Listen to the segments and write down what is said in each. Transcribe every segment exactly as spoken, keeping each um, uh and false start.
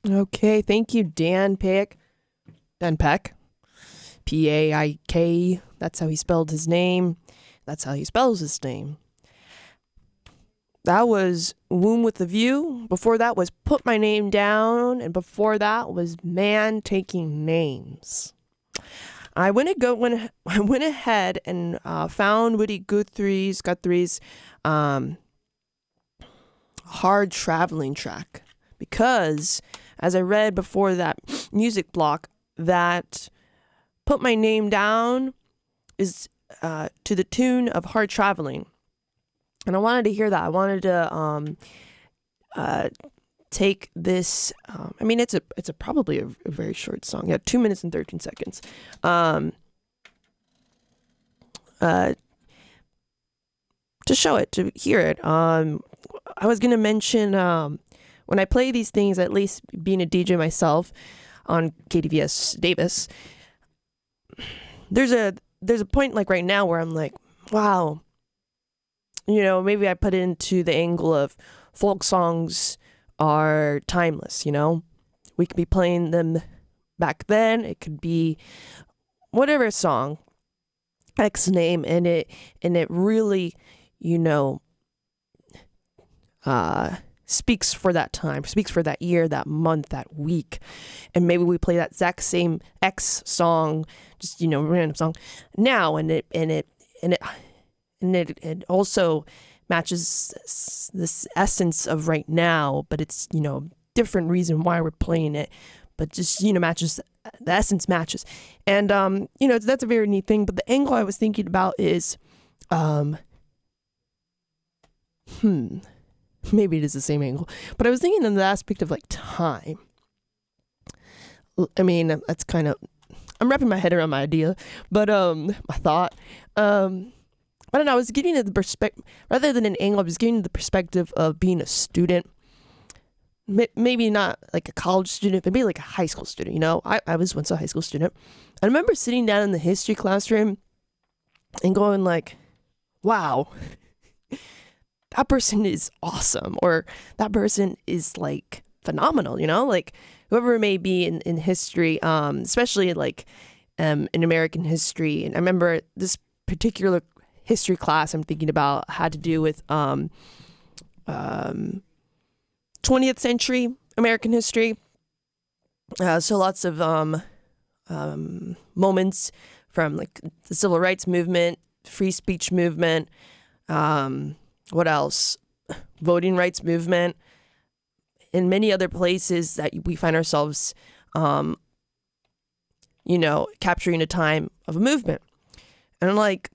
Okay, thank you, Dan Peck. Dan Peck. P A I K. That's how he spelled his name. That's how he spells his name. That was Womb with a View. Before that was Put My Name Down. And before that was Man Taking Names. I went, go, went, I went ahead and uh, found Woody Guthrie's, Guthrie's um, Hard Traveling track. Because, as I read before that music block, that Put My Name Down is uh, to the tune of Hard Traveling. And I wanted to hear that. I wanted to um, uh, take this. Um, I mean, it's a it's a probably a, a very short song. Yeah, two minutes and thirteen seconds. Um, uh, to show it, to hear it. Um, I was gonna mention um, when I play these things. At least being a D J myself on K D V S Davis, there's a there's a point like right now where I'm like, wow. You know, maybe I put it into the angle of folk songs are timeless, you know? We could be playing them back then. It could be whatever song, X name, and it and it really, you know, uh, speaks for that time, speaks for that year, that month, that week. And maybe we play that exact same X song, just, you know, random song now, and it and it and it And it, it also matches this essence of right now, but it's, you know, different reason why we're playing it, but just, you know, matches, the essence matches. And, um, you know, that's a very neat thing. But the angle I was thinking about is, um, hmm, maybe it is the same angle, but I was thinking in the aspect of like time. I mean, that's kind of, I'm wrapping my head around my idea, but, um, my thought, um, I don't know, I was getting to the perspective, rather than an angle, I was getting to the perspective of being a student. M- maybe not like a college student, but maybe like a high school student, you know? I, I was once a high school student. I remember sitting down in the history classroom and going like, wow, that person is awesome. Or that person is like phenomenal, you know? Like whoever it may be in, in history, um, especially like um, in American history. And I remember this particular history class I'm thinking about had to do with um, um, twentieth century American history. Uh, so lots of um, um, moments from like the civil rights movement, free speech movement, um, what else? Voting rights movement, and many other places that we find ourselves, um, you know, capturing a time of a movement. And I'm like,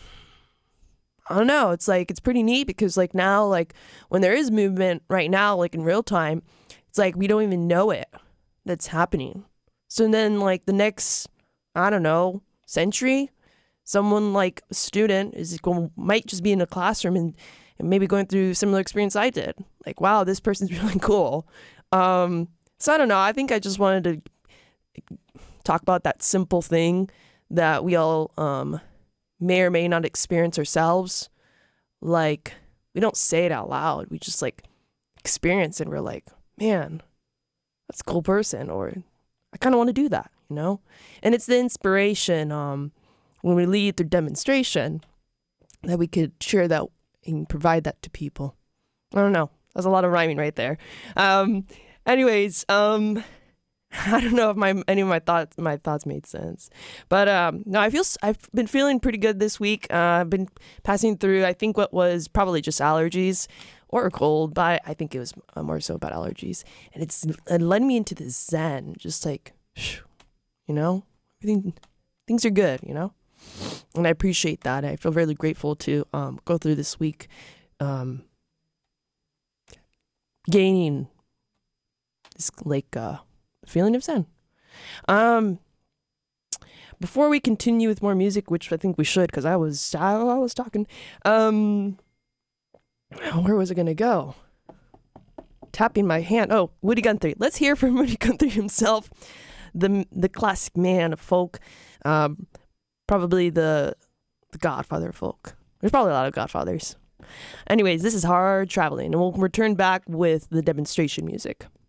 I don't know. It's like, it's pretty neat because like now, like when there is movement right now, like in real time, it's like, we don't even know it that's happening. So then like the next, I don't know, century, someone like a student is going, might just be in a classroom and, and maybe going through similar experience I did. Like, wow, this person's really cool. Um, so I don't know. I think I just wanted to talk about that simple thing that we all, um, may or may not experience ourselves. Like, we don't say it out loud. We just like experience it and we're like, man, that's a cool person. Or I kind of want to do that, you know? And it's the inspiration um, when we lead through demonstration that we could share that and provide that to people. I don't know. That's a lot of rhyming right there. Um, anyways, um, I don't know if my any of my thoughts my thoughts made sense, but um, no, I feel I've been feeling pretty good this week. Uh, I've been passing through, I think, what was probably just allergies or a cold, but I think it was more so about allergies, and it's it led me into this zen, just like, you know, everything, things are good, you know, and I appreciate that. I feel really grateful to um, go through this week, um, gaining this like. Uh, feeling of zen. Um, before we continue with more music, which I think we should, because I was I, I was talking. Um, where was it gonna go? Tapping my hand. Oh, Woody Guthrie. Let's hear from Woody Guthrie himself, the the classic man of folk, um, probably the the godfather of folk. There's probably a lot of godfathers. Anyways, this is Hard Traveling, and we'll return back with the demonstration music.